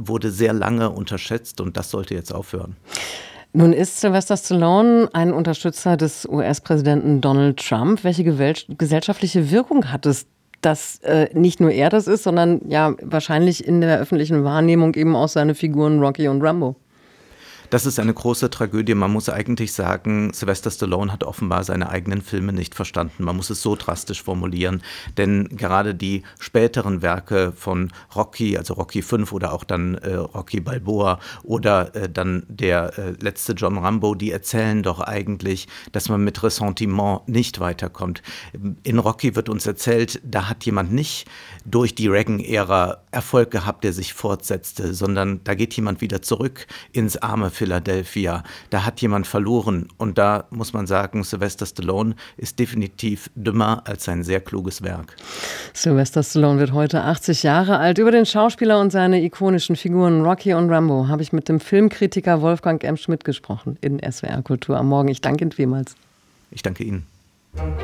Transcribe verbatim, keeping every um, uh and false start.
wurde sehr lange unterschätzt und das sollte jetzt aufhören. Nun ist Sylvester Stallone ein Unterstützer des U S-Präsidenten Donald Trump. Welche gewel- gesellschaftliche Wirkung hat es, dass äh, nicht nur er das ist, sondern ja wahrscheinlich in der öffentlichen Wahrnehmung eben auch seine Figuren Rocky und Rambo? Das ist eine große Tragödie. Man muss eigentlich sagen, Sylvester Stallone hat offenbar seine eigenen Filme nicht verstanden. Man muss es so drastisch formulieren, denn gerade die späteren Werke von Rocky, also Rocky fünf oder auch dann äh, Rocky Balboa oder äh, dann der äh, letzte John Rambo, die erzählen doch eigentlich, dass man mit Ressentiment nicht weiterkommt. In Rocky wird uns erzählt, da hat jemand nicht durch die Reagan-Ära Erfolg gehabt, der sich fortsetzte, sondern da geht jemand wieder zurück ins arme Philadelphia. Da hat jemand verloren und da muss man sagen, Sylvester Stallone ist definitiv dümmer als sein sehr kluges Werk. Sylvester Stallone wird heute achtzig Jahre alt. Über den Schauspieler und seine ikonischen Figuren Rocky und Rambo habe ich mit dem Filmkritiker Wolfgang M. Schmidt gesprochen in S W R Kultur am Morgen. Ich danke Ihnen vielmals. Ich danke Ihnen.